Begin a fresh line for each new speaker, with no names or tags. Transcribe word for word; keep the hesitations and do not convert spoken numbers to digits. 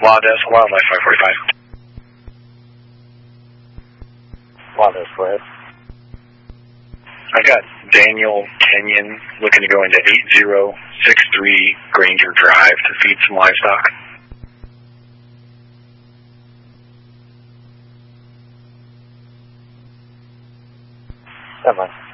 Wild S, Wildlife five forty-five.
Wild S, go ahead.
I've got Daniel Kenyon looking to go into eight zero six three Granger Drive to feed some livestock.
Stand by.